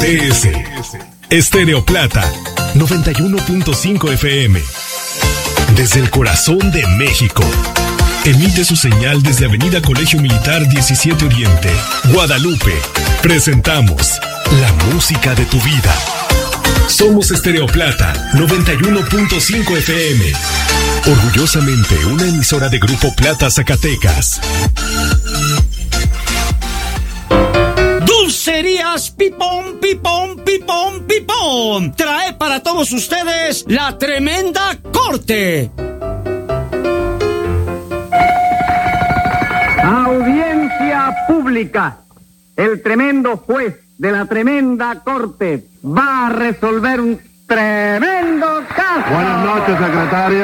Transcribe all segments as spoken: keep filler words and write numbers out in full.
T S Estéreo Plata noventa y uno punto cinco F M. Desde el corazón de México. Emite su señal desde Avenida Colegio Militar diecisiete Oriente, Guadalupe. Presentamos la música de tu vida. Somos Estéreo Plata noventa y uno punto cinco F M. Orgullosamente una emisora de Grupo Plata Zacatecas. Dulcerías Pipón, Pipón, Pipón, Pipón trae para todos ustedes la tremenda corte. Audiencia pública. El tremendo juez de la tremenda corte va a resolver un tremendo caso. Buenas noches, secretario.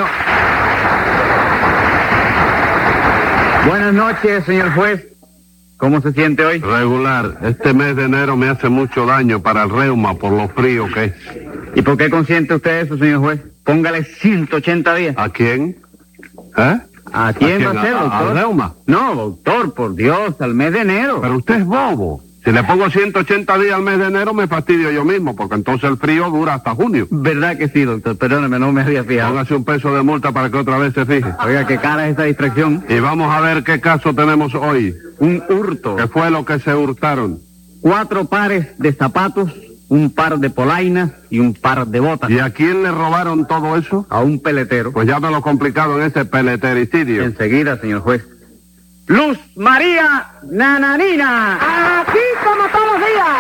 Buenas noches, señor juez. ¿Cómo se siente hoy? Regular. Este mes de enero me hace mucho daño para el reuma por lo frío que es. ¿Y por qué consiente usted eso, señor juez? Póngale ciento ochenta días. ¿A quién? ¿Eh? ¿A quién, ¿A quién? va a ser, ¿A- doctor? ¿Al reuma? No, doctor, por Dios, al mes de enero. Pero usted es bobo. Si le pongo ciento ochenta días al mes de enero, me fastidio yo mismo, porque entonces el frío dura hasta junio. ¿Verdad que sí, doctor? Perdóneme, no me había fijado. Póngase un peso de multa para que otra vez se fije. Oiga, qué cara es esta distracción. Y vamos a ver qué caso tenemos hoy. Un hurto. ¿Qué fue lo que se hurtaron? Cuatro pares de zapatos, un par de polainas y un par de botas. ¿Y a quién le robaron todo eso? A un peletero. Pues ya me lo complicado en ese peletericidio. Enseguida, señor juez. Luz María Nananina. Aquí como todos los días.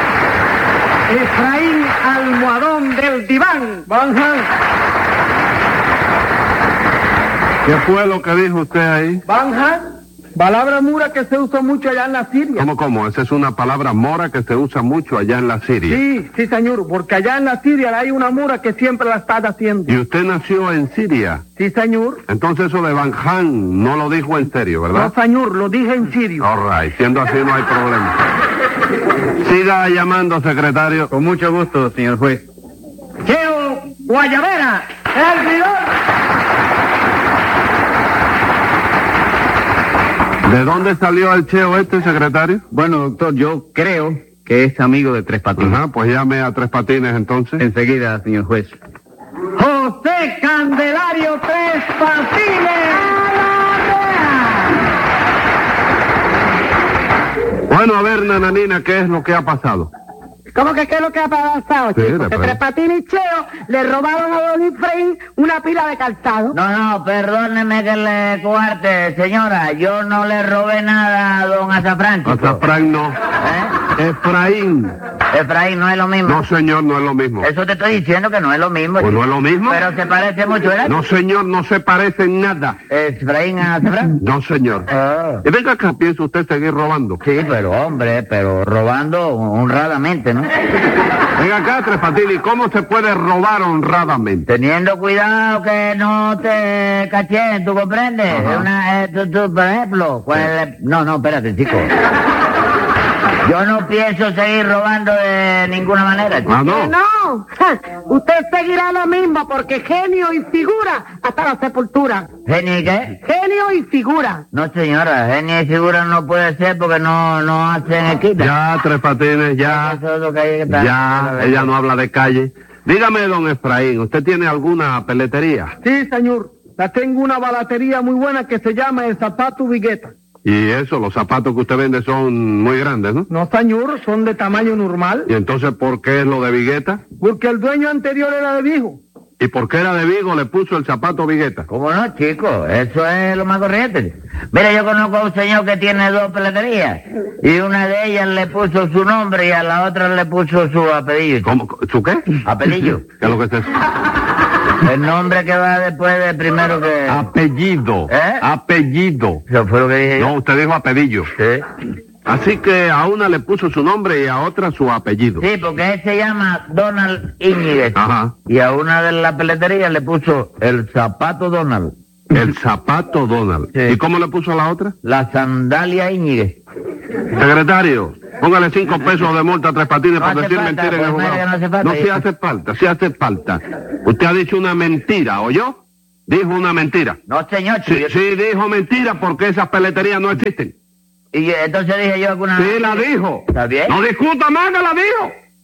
Efraín Almohadón del Diván. Banjan. ¿Qué fue lo que dijo usted ahí? Banjan. Palabra mura que se usa mucho allá en la Siria. ¿Cómo, cómo? Esa es una palabra mora que se usa mucho allá en la Siria. Sí, sí, señor, porque allá en la Siria hay una mura que siempre la está haciendo. ¿Y usted nació en Siria? Sí, señor. Entonces eso de Banjan no lo dijo en serio, ¿verdad? No, señor, lo dije en sirio. All right, siendo así no hay problema. Siga llamando, secretario. Con mucho gusto, señor juez. Cheo Guayabera, servidor. ¿De dónde salió el cheo este, secretario? Bueno, doctor, yo creo que es amigo de Tres Patines. Ajá, pues llame a Tres Patines entonces. Enseguida, señor juez. José Candelario Tres Patines. Bueno, a ver, nananina, ¿qué es lo que ha pasado? ¿Cómo que qué es lo que ha pasado, Sí, chicos? de Que verdad. Tres Patines y Cheo le robaron a Don Efraín una pila de calzado. No, no, perdóneme que le cuarte, señora. Yo no le robé nada a don Azafrán, chico. Azafrán no. ¿Eh? Efraín. Efraín, no es lo mismo. No, señor, no es lo mismo. Eso te estoy diciendo que no es lo mismo. Pues no chico. es lo mismo. Pero se parece mucho, ¿verdad? No, señor, no se parece en nada. Efraín a Azafrán. No, señor. Ah. Y venga acá, piensa usted seguir robando. Sí, pero hombre, pero robando honradamente, ¿no? Venga acá, Tres Patines, ¿cómo se puede robar honradamente? Teniendo cuidado que no te cachen, ¿tú comprendes? Ajá. Una, eh, tú, tú, por ejemplo, ¿cuál es? No, no, espérate, chico. Yo no pienso seguir robando de ninguna manera, chico. Ah, Que no. no, ja, usted seguirá lo mismo porque genio y figura hasta la sepultura. ¿Genio y qué? Genio y figura. No, señora, genio y figura no puede ser porque no, no hacen equidad. Ya, Tres Patines, ya. Eso es lo que hay que estar- Ya, ella no habla de calle. Dígame, don Efraín, ¿usted tiene alguna peletería? Sí, señor. La tengo una balatería muy buena que se llama El Zapato Vigueta. Y eso, los zapatos que usted vende son muy grandes, ¿no? No, señor, son de tamaño normal. ¿Y entonces por qué es lo de Vigueta? Porque el dueño anterior era de viejo. ¿Y por qué era de Vigo le puso el zapato Vigueta? ¿Cómo no, chico? Eso es lo más corriente. Mira, yo conozco a un señor que tiene dos peleterías y una de ellas le puso su nombre y a la otra le puso su apellido. ¿Cómo? ¿Su qué? Apellido. ¿Qué es lo que es eso? El nombre que va después de primero que... Apellido. ¿Eh? Apellido. Eso fue lo que dije yo. No, usted dijo apellido. Sí. Así que a una le puso su nombre y a otra su apellido. Sí, porque él se llama Donald Íñiguez. Ajá. Y a una de las peleterías le puso el zapato Donald. El zapato Donald. Sí. ¿Y cómo le puso a la otra? La sandalia Íñiguez. Secretario, póngale cinco pesos de multa a Tres Patines No por hace decir falta, mentira en el pues, mira juzgado. que no hace falta. No, sí hace falta, sí hace falta. Usted ha dicho una mentira, ¿oyó? Dijo una mentira. No, señor. Sí, chico. sí, dijo mentira porque esas peleterías no existen. Y entonces dije yo alguna... Sí, la dijo. ¿Está bien? No discuta más que la dijo.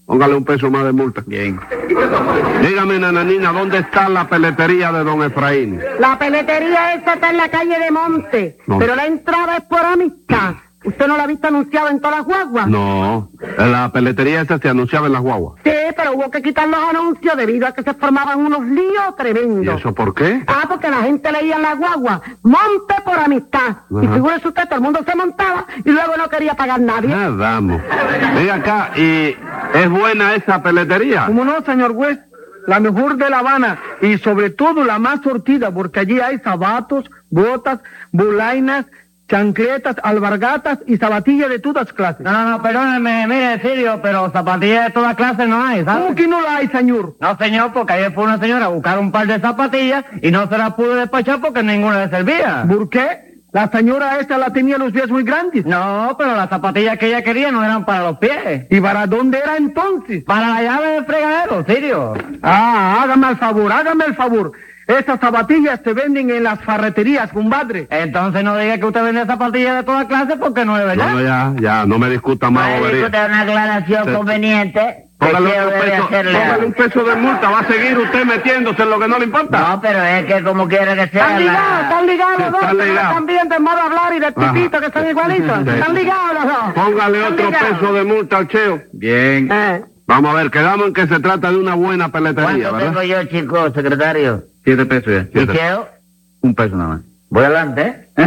Póngale un peso más de multa. Bien. Dígame, nananina, ¿dónde está la peletería de don Efraín? La peletería esa está en la calle de Monte, No. pero la entrada es por amistad. ¿Usted no la ha visto anunciada en todas las guaguas? No, la peletería esa se anunciaba en las guaguas. Sí, pero hubo que quitar los anuncios debido a que se formaban unos líos ¿Y tremendos. eso por qué? Ah, porque la gente leía en la guagua, monte por amistad. Y Ajá. figúrese usted, todo el mundo se montaba y luego no quería pagar nadie. Ah, vamos. Venga acá, ¿y es buena esa peletería? ¿Cómo no, señor juez? La mejor de La Habana y sobre todo la más sortida, porque allí hay zapatos, botas, bolainas, chancletas, albargatas y zapatillas de todas clases. No, no, no, perdóneme, mire, Sirio, pero zapatillas de todas clases no hay, ¿sabes? ¿Cómo que no la hay, señor? No, señor, porque ayer fue una señora a buscar un par de zapatillas y no se las pudo despachar porque ninguna le servía. ¿Por qué? La señora esta la tenía los pies muy grandes. No, pero las zapatillas que ella quería no eran para los pies. ¿Y para dónde era entonces? Para la llave del fregadero, Sirio. Ah, hágame el favor, hágame el favor. Estas zapatillas se venden en las ferreterías, compadre. Entonces no diga que usted vende zapatillas de todas clases porque no es verdad. No, no, ya, ya, no me discuta más, Ay, bobería. discute una aclaración Sí. conveniente. Póngale que otro debe peso, hacerle. póngale un peso de multa, va a seguir usted metiéndose en lo que no le importa. No, pero es que como quiera que sea. Están ligados, la- están ligados Sí, los dos, están pero ligados. también de modo de hablar y de Ajá. tipito que son igualitos. Sí. Están ligados los dos. Póngale Están otro ligados. peso de multa al cheo. Bien. Eh. Vamos a ver, quedamos en que se trata de una buena peletería, ¿Cuánto ¿verdad? tengo yo, chico, secretario? Siete pesos ya. ¿Y Cheo? Un peso nada más. Voy adelante, ¿eh?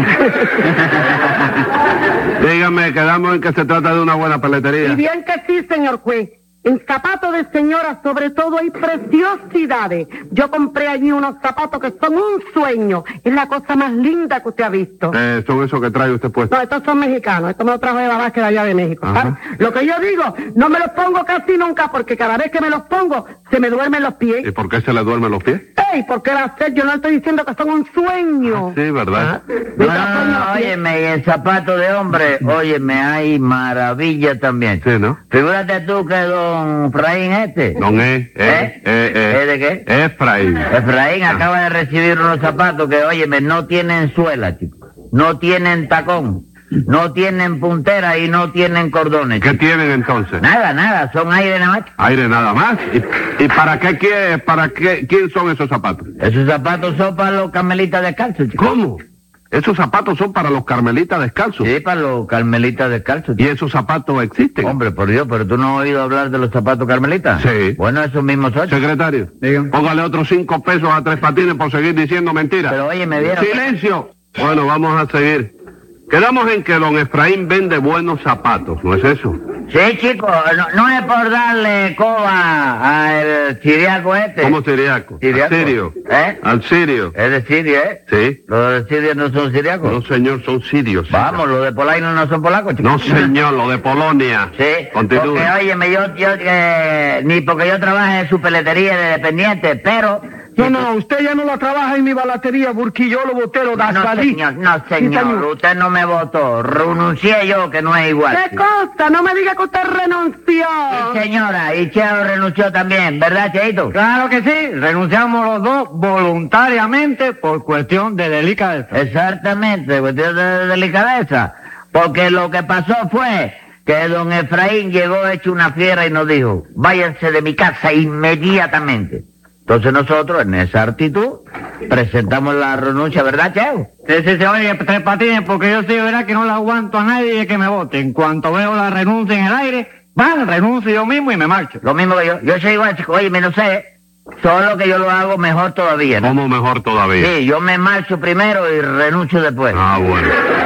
Dígame, quedamos en que se trata de una buena peletería. Y bien que sí, señor juez. En zapatos de señora, sobre todo, hay preciosidades. Yo compré allí unos zapatos que son un sueño. Es la cosa más linda que usted ha visto. Eh, son esos que trae usted puesto. No, estos son mexicanos. Estos me los trajo de la básquet de allá de México. Ajá. ¿Sabe? Lo que yo digo, no me los pongo casi nunca porque cada vez que me los pongo, se me duermen los pies. ¿Y por qué se le duermen los pies? ¡Ey! ¿Por qué la sé? Yo no estoy diciendo que son un sueño. Sí, ¿verdad? No, no, no, no, óyeme, y el zapato de hombre, óyeme, hay maravilla también. Sí, ¿no? Figúrate tú que don Efraín este. Don E, eh, ¿Eh? eh, eh. ¿Eh de qué? Efraín. Efraín acaba de recibir unos zapatos que, óyeme, no tienen suela, chico. No tienen tacón. No tienen puntera y no tienen cordones. ¿Qué chico. tienen entonces? Nada, nada, son aire nada más. Aire nada más. ¿Y, y para qué quiere, para qué, quién son esos zapatos? Esos zapatos son para los carmelitas descalzos, chico. ¿Cómo? Esos zapatos son para los carmelitas descalzos. Sí, para los carmelitas descalzos, ¿Y chico. esos zapatos existen? Hombre, por Dios, pero tú no has oído hablar de los zapatos carmelitas. Sí. Bueno, esos mismos son. Secretario, Dígame. póngale otros cinco pesos a Tres Patines por seguir diciendo mentiras. Pero oye, me vieron. ¡Silencio! Bueno, vamos a seguir. Quedamos en que don Efraín vende buenos zapatos, ¿no es eso? Sí, chico, no, no es por darle coba al chiriaco este. ¿Cómo siriaco? Siriaco. ¿Al sirio? ¿Eh? ¿Al sirio? Es de Siria, ¿eh? Sí. Los de Siria no son siriacos. No, señor, son sirios. Vamos, los de Polaino no son polacos, chico. No, señor, lo de Polonia. Sí, Continúe. porque óyeme, yo, yo eh, ni porque yo trabaje en su peletería de dependiente, pero... No, no, usted ya no la trabaja en mi balatería porque yo lo boté, lo da No, salí. señor, no, Sí, señor, usted no me votó, renuncié yo, que no es igual. ¿Qué cosa? No me diga que usted renunció. Sí, señora, y Cheo renunció también, ¿verdad, Cheito? Claro que sí, renunciamos los dos voluntariamente por cuestión de delicadeza. Exactamente, cuestión de delicadeza. Porque lo que pasó fue que don Efraín llegó hecho una fiera y nos dijo, váyanse de mi casa inmediatamente. Entonces nosotros, en esa actitud, presentamos la renuncia, ¿verdad, Cheo? Sí, sí, sí, oye, Tres Patines, porque yo sí, verá que no le aguanto a nadie de que me vote. En cuanto veo la renuncia en el aire, van, renuncio yo mismo y me marcho. Lo mismo que yo. Yo soy igual, chico. Oye, me no sé, solo que yo lo hago mejor todavía, ¿no? ¿Cómo mejor todavía? Sí, yo me marcho primero y renuncio después. Ah, bueno.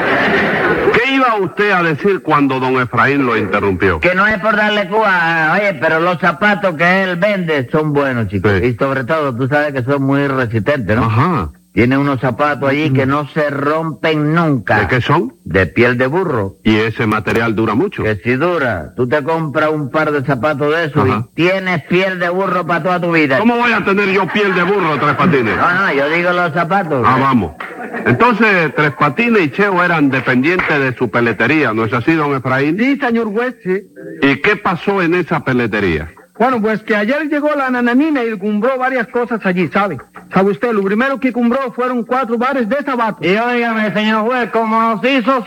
¿Qué iba usted a decir cuando don Efraín lo interrumpió? Que no es por darle cuba, oye, pero los zapatos que él vende son buenos, chicos. Sí. Y sobre todo, tú sabes que son muy resistentes, ¿no? Ajá. Tiene unos zapatos allí que no se rompen nunca. ¿De qué son? De piel de burro. Y ese material dura mucho. Que si dura, tú te compras un par de zapatos de esos Ajá. y tienes piel de burro para toda tu vida. ¿Cómo voy a tener yo piel de burro, Tres Patines? No, no, yo digo los zapatos. Ah, vamos. Entonces, Tres Patines y Cheo eran dependientes de su peletería, ¿no es así, don Efraín? Sí, señor juez, sí. ¿Y qué pasó en esa peletería? Bueno, pues que ayer llegó la nananina y compró varias cosas allí, ¿sabe? ¿Sabe usted? Lo primero que compró fueron cuatro bares de zapatos. Y óigame, señor juez, como nos hizo